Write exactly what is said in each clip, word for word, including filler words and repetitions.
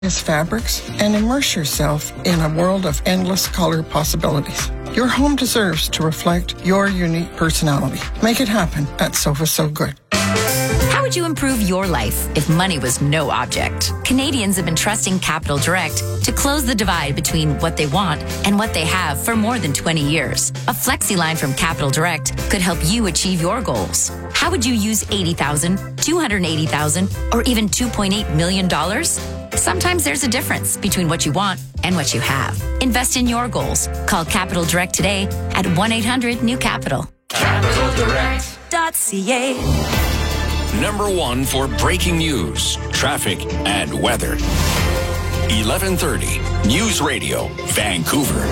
fabrics and immerse yourself in a world of endless color possibilities. Your home deserves to reflect your unique personality. Make it happen at Sofa So Good. How would you improve your life if money was no object? Canadians have been trusting Capital Direct to close the divide between what they want and what they have for more than twenty years. A flexi line from Capital Direct could help you achieve your goals. How would you use eighty thousand dollars, two hundred eighty thousand dollars, or even two point eight million dollars? Sometimes there's a difference between what you want and what you have. Invest in your goals. Call Capital Direct today at one eight hundred new capital. capital direct dot c a. Number one for breaking news, traffic, and weather. eleven thirty News Radio, Vancouver.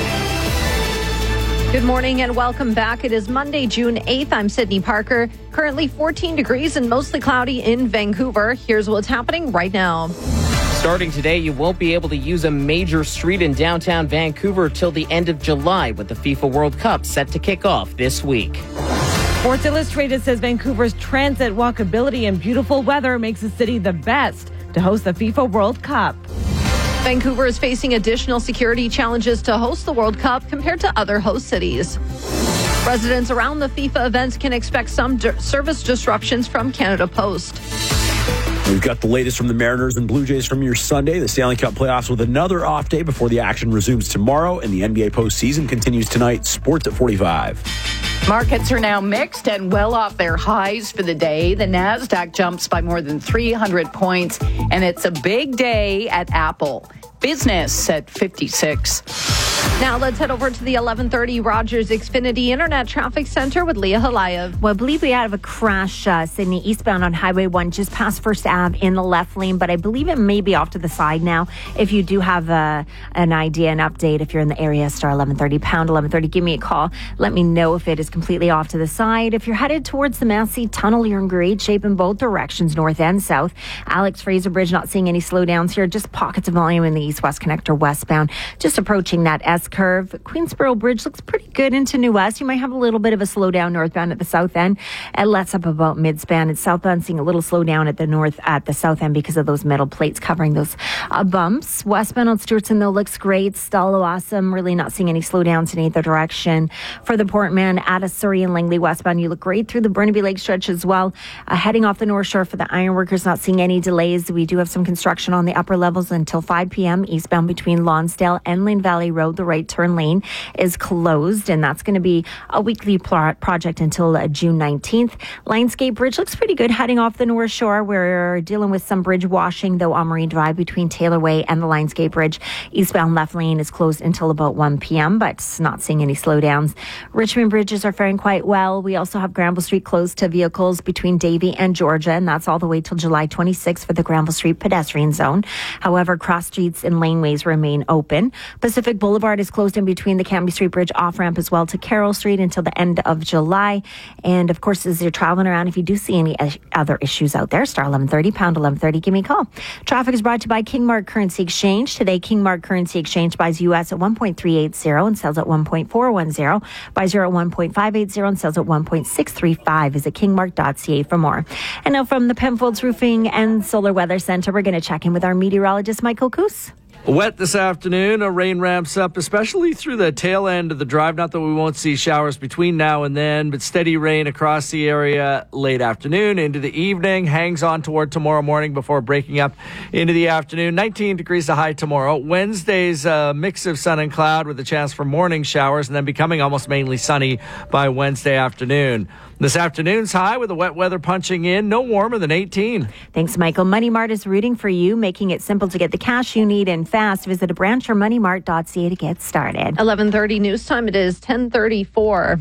Good morning and welcome back. It is Monday, June eighth. I'm Sydney Parker. Currently fourteen degrees and mostly cloudy in Vancouver. Here's what's happening right now. Starting today, you won't be able to use a major street in downtown Vancouver till the end of July, with the FIFA World Cup set to kick off this week. Sports Illustrated says Vancouver's transit, walkability, and beautiful weather makes the city the best to host the FIFA World Cup. Vancouver is facing additional security challenges to host the World Cup compared to other host cities. Residents around the FIFA events can expect some di- service disruptions from Canada Post. We've got the latest from the Mariners and Blue Jays from your Sunday. The Stanley Cup playoffs with another off day before the action resumes tomorrow, and the N B A postseason continues tonight. Sports at forty-five. Markets are now mixed and well off their highs for the day. The Nasdaq jumps by more than three hundred points, and it's a big day at Apple. Business at fifty-six. Now let's head over to the eleven thirty Rogers Xfinity Internet Traffic Center with Leah Halayev. Well, I believe we have a crash, uh, Sydney, eastbound on Highway one, just past First Ave in the left lane, but I believe it may be off to the side now. If you do have uh, an idea, an update, if you're in the area, star eleven thirty, pound eleven thirty, give me a call. Let me know if it is completely off to the side. If you're headed towards the Massey Tunnel, you're in great shape in both directions, north and south. Alex Fraser Bridge, not seeing any slowdowns here, just pockets of volume in the east-west connector westbound, just approaching that S-curve. Queensboro Bridge looks pretty good into New West. You might have a little bit of a slowdown northbound at the south end. It lets up about mid-span. It's southbound seeing a little slowdown at the north, at the south end because of those metal plates covering those uh, bumps. Westbound on Stewartson, though, looks great. Stalo awesome. Really not seeing any slowdowns in either direction. For the Portman, at Surrey and Langley westbound, you look great through the Burnaby Lake stretch as well. Uh, heading off the North Shore for the ironworkers, not seeing any delays. We do have some construction on the upper levels until five p.m. eastbound between Lonsdale and Lane Valley Road. The right turn lane is closed, and that's going to be a weekly pro- project until uh, June nineteenth. Lionsgate Bridge looks pretty good heading off the North Shore. We're dealing with some bridge washing, though, on Marine Drive between Taylor Way and the Lionsgate Bridge. Eastbound left lane is closed until about one p.m., but not seeing any slowdowns. Richmond bridges are faring quite well. We also have Granville Street closed to vehicles between Davie and Georgia, and that's all the way till July twenty-sixth for the Granville Street pedestrian zone. However, cross streets and laneways remain open. Pacific Boulevard is closed in between the Cambie Street Bridge off-ramp as well to Carroll Street until the end of July. And of course, as you're traveling around, if you do see any other issues out there, star eleven thirty, pound eleven thirty, give me a call. Traffic is brought to you by Kingmark Currency Exchange. Today, Kingmark Currency Exchange buys U S at one point three eight zero and sells at one point four one zero, buys euro at one point five eight zero and sells at one point six three five. Visit kingmark dot c a for more. And now from the Penfolds Roofing and Solar Weather Center, we're going to check in with our meteorologist, Michael Coos. Wet this afternoon. A rain ramps up, especially through the tail end of the drive. Not that we won't see showers between now and then, but steady rain across the area late afternoon into the evening. Hangs on toward tomorrow morning before breaking up into the afternoon. nineteen degrees a high tomorrow. Wednesday's a mix of sun and cloud with a chance for morning showers and then becoming almost mainly sunny by Wednesday afternoon. This afternoon's high with the wet weather punching in, no warmer than eighteen. Thanks, Michael. Money Mart is rooting for you, making it simple to get the cash you need and fast. Visit a branch or money mart dot c a to get started. eleven thirty news time. It is ten thirty-four.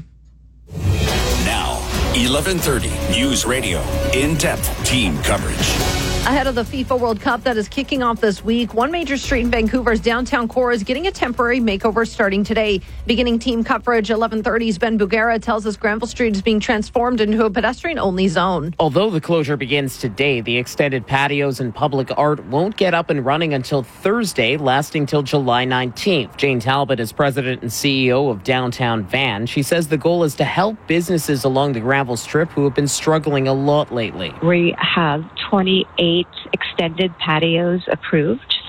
Now, eleven thirty News Radio. In-depth team coverage. Ahead of the FIFA World Cup that is kicking off this week, one major street in Vancouver's downtown core is getting a temporary makeover starting today. Beginning team coverage, eleven thirty's Ben Bugera tells us Granville Street is being transformed into a pedestrian-only zone. Although the closure begins today, the extended patios and public art won't get up and running until Thursday, lasting till July nineteenth. Jane Talbot is president and C E O of Downtown Van. She says the goal is to help businesses along the Granville Strip who have been struggling a lot lately. We have twenty-eight extended patios approved